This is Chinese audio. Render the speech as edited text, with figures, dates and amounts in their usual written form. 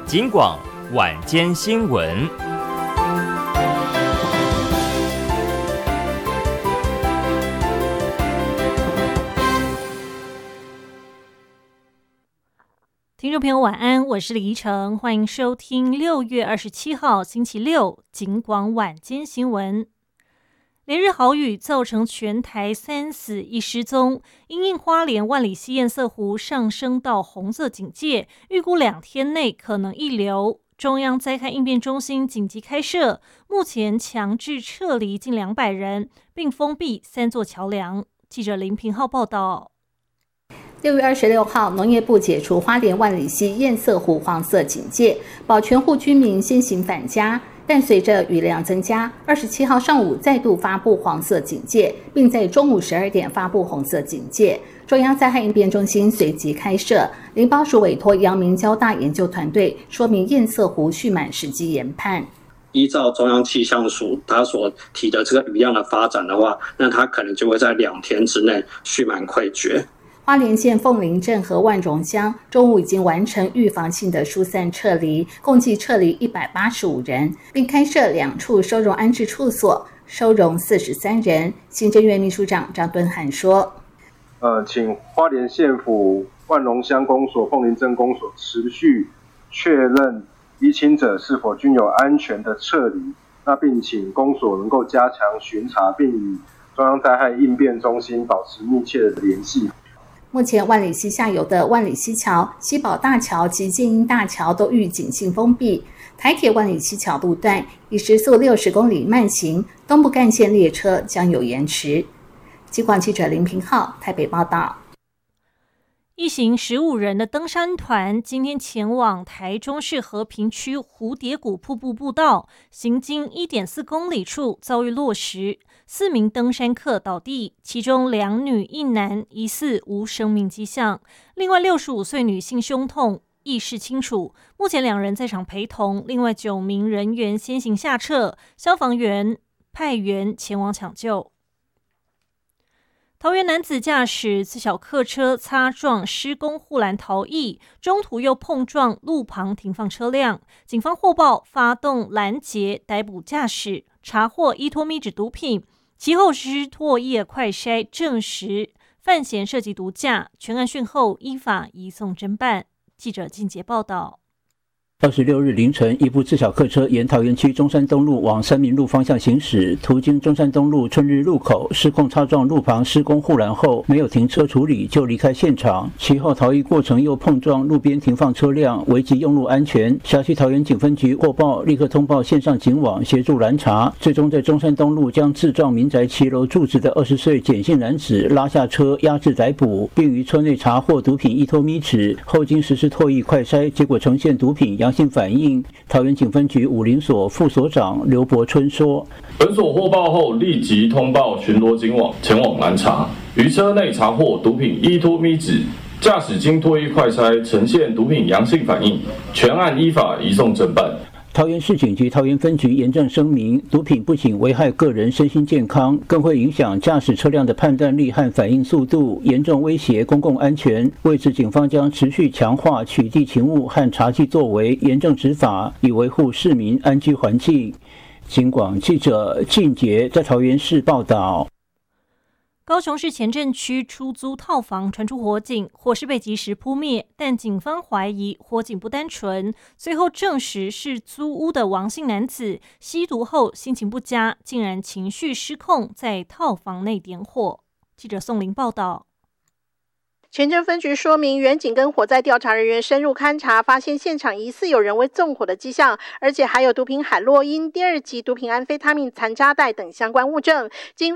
警广晚间新闻。 听众朋友晚安，我是李怡诚，欢迎收听6月27号星期六警广晚间新闻。连日豪雨造成全台3死1失踪，因应花莲万里溪堰塞湖上升到红色警戒，预估2天内可能溢流。中央灾害应变中心紧急开设，目前强制撤离近200人，并封闭3座桥梁。记者林平浩报道。 6月26号，农业部解除花莲万里溪堰塞湖黄色警戒，保全户居民先行返家。但随着雨量增加，27号上午再度发布黄色警戒，并在中午12点发布红色警戒。中央灾害应变中心随即开设，林保署委托阳明交大研究团队说明堰塞湖蓄满时机研判。 依照中央气象署它所提的这个雨量的发展的话，那它可能就会在2天之内蓄满溃决。 花莲县凤林镇和万荣乡中午已经完成预防性的疏散撤离，共计撤离185人，并开设2处收容安置处所，收容43人。行政院秘书长张敦涵说： 请花莲县府万荣乡公所、凤林镇公所持续确认依亲者是否均有安全的撤离，那并请公所能够加强巡查，并与中央灾害应变中心保持密切的联系。 目前万里溪下游的万里溪桥、西宝大桥及建英大桥都预警性封闭，台铁万里溪桥路段以时速60公里慢行，东部干线列车将有延迟。警广记者林平浩台北报道。 一行15人的登山团今天前往台中市和平区蝴蝶谷瀑布步道，行经 1.4 公里处遭遇落石，4名登山客倒地，其中2女1男疑似无生命迹象，另外65岁女性胸痛，意识清楚，目前2人在场陪同，另外9名人员先行下撤，消防员派员前往抢救。桃园男子驾驶自小客车擦撞施工护栏逃逸，中途又碰撞路旁停放车辆，警方获报发动拦截逮捕驾驶，查获依托咪酯毒品，其后实施唾液快筛证实犯嫌涉及毒驾，全案讯后依法移送侦办。记者靳杰报道。 26日凌晨，一部自小客车沿桃园区中山东路往三民路方向行驶，途经中山东路春日路口，失控擦撞路旁施工护栏后，没有停车处理就离开现场。其后逃逸过程又碰撞路边停放车辆，危及用路安全。辖区桃园警分局获报，立刻通报线上警网协助拦查，最终在中山东路将自撞民宅骑楼住址的20岁简姓男子拉下车压制逮捕，并于车内查获毒品依托咪酯，后经实施唾液快筛，结果呈现毒品阳性反应。桃园警分局武林所副所长刘伯春说： 本所获报后，立即通报巡逻警网前往拦查，于车内查获毒品依托咪酯，驾驶经唾液快筛呈现毒品阳性反应，全案依法移送侦办。 桃园市警局桃园分局严正声明，毒品不仅危害个人身心健康，更会影响驾驶车辆的判断力和反应速度，严重威胁公共安全。为此，警方将持续强化取缔勤务和查缉作为，严正执法，以维护市民安居环境。警广记者靳杰在桃园市报道。 高雄市前镇区出租套房传出火警，火势被及时扑灭，但警方怀疑火警不单纯，最后证实是租屋的王姓男子吸毒后心情不佳，竟然情绪失控，在套房内点火。记者宋玲报道。 前镇分局说明，员警跟火灾调查人员深入勘查，发现现场疑似有人为纵火的迹象，而且还有毒品海洛因、第2级毒品安非他命残渣带等相关物证。经